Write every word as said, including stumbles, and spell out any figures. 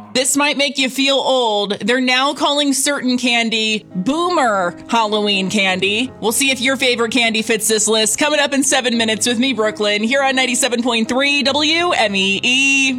This might make you feel old. They're now calling certain candy Boomer Halloween candy. We'll see if your favorite candy fits this list. Coming up in seven minutes with me, Brooklyn, here on ninety-seven point three W M E E.